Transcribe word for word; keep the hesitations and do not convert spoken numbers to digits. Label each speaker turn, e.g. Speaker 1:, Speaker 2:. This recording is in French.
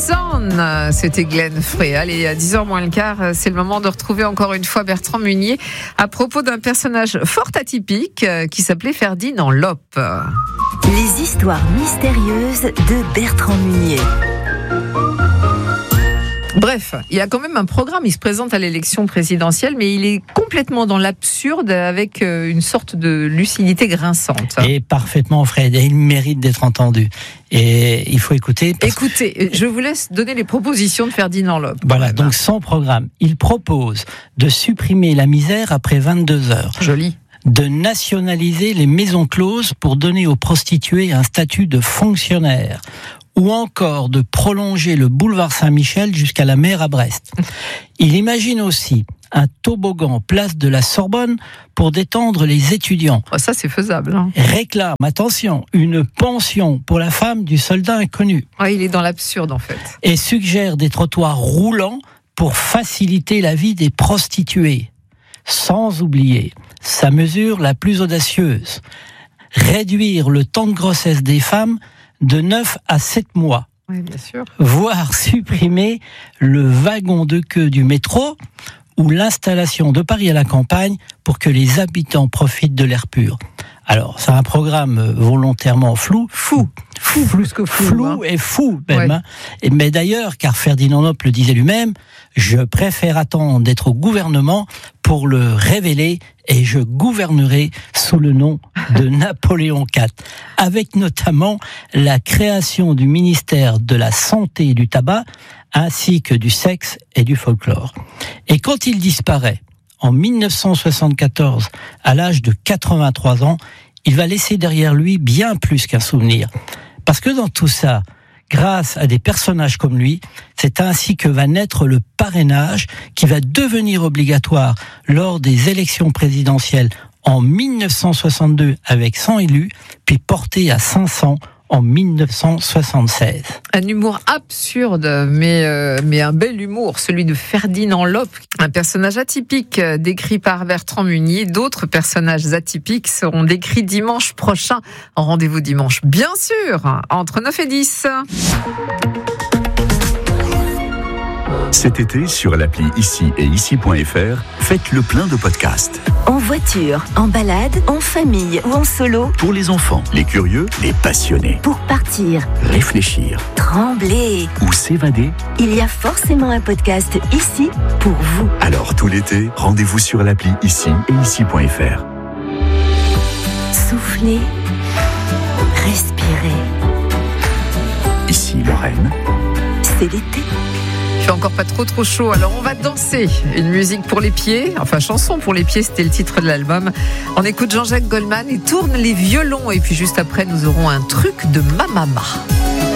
Speaker 1: Jason, c'était Glenn Frey. Allez, à dix heures moins le quart, c'est le moment de retrouver encore une fois Bertrand Munier à propos d'un personnage fort atypique qui s'appelait Ferdinand Loppe.
Speaker 2: Les histoires mystérieuses de Bertrand Munier.
Speaker 1: Bref, il a quand même un programme, il se présente à l'élection présidentielle, mais il est complètement dans l'absurde avec une sorte de lucidité grinçante.
Speaker 3: Et parfaitement, Fred, et il mérite d'être entendu. Et il faut écouter.
Speaker 1: Écoutez, je vous laisse donner les propositions de Ferdinand Loppe.
Speaker 3: Voilà, donc son programme, il propose de supprimer la misère après vingt-deux heures.
Speaker 1: Joli.
Speaker 3: De nationaliser les maisons closes pour donner aux prostituées un statut de fonctionnaire, ou encore de prolonger le boulevard Saint-Michel jusqu'à la mer à Brest. Il imagine aussi un toboggan place de la Sorbonne pour détendre les étudiants.
Speaker 1: Oh, ça, c'est faisable. Hein.
Speaker 3: Réclame, attention, une pension pour la femme du soldat inconnu.
Speaker 1: Oh, il est dans l'absurde, en fait.
Speaker 3: Et suggère des trottoirs roulants pour faciliter la vie des prostituées. Sans oublier sa mesure la plus audacieuse, réduire le temps de grossesse des femmes de neuf à sept mois.
Speaker 1: Oui, bien sûr.
Speaker 3: Voire supprimer le wagon de queue du métro ou l'installation de Paris à la campagne pour que les habitants profitent de l'air pur. Alors, c'est un programme volontairement flou.
Speaker 1: Fou. Fou, plus que fou.
Speaker 3: Flou
Speaker 1: hein.
Speaker 3: et fou, même.
Speaker 1: Ouais.
Speaker 3: Hein. Mais d'ailleurs, car Ferdinand Loppe le disait lui-même, je préfère attendre d'être au gouvernement pour le révéler et je gouvernerai sous le nom de Napoléon quatre. Avec notamment la création du ministère de la Santé et du Tabac, ainsi que du sexe et du folklore. Et quand il disparaît, en dix-neuf cent soixante-quatorze, à l'âge de quatre-vingt-trois ans, il va laisser derrière lui bien plus qu'un souvenir. Parce que dans tout ça, grâce à des personnages comme lui, c'est ainsi que va naître le parrainage qui va devenir obligatoire lors des élections présidentielles en dix-neuf cent soixante-deux avec cent élus, puis porté à cinq cents en dix-neuf cent soixante-seize.
Speaker 1: Un humour absurde, mais, euh, mais un bel humour, celui de Ferdinand Loppe, un personnage atypique décrit par Bertrand Munier. D'autres personnages atypiques seront décrits dimanche prochain. Rendez-vous dimanche, bien sûr, entre neuf et dix.
Speaker 4: Cet été, sur l'appli Ici et Ici point F R, faites le plein de podcasts.
Speaker 2: En voiture, en balade, en famille ou en solo.
Speaker 4: Pour les enfants, les curieux, les passionnés.
Speaker 2: Pour partir,
Speaker 4: réfléchir,
Speaker 2: trembler
Speaker 4: ou s'évader.
Speaker 2: Il y a forcément un podcast ici pour vous.
Speaker 4: Alors tout l'été, rendez-vous sur l'appli Ici et Ici point F R.
Speaker 2: Soufflez, respirez.
Speaker 4: Ici Lorraine.
Speaker 2: C'est l'été.
Speaker 1: Il fait encore pas trop trop chaud, alors on va danser. Une musique pour les pieds, enfin chanson pour les pieds, c'était le titre de l'album. On écoute Jean-Jacques Goldman et tourne les violons. Et puis juste après, nous aurons un truc de ma maman.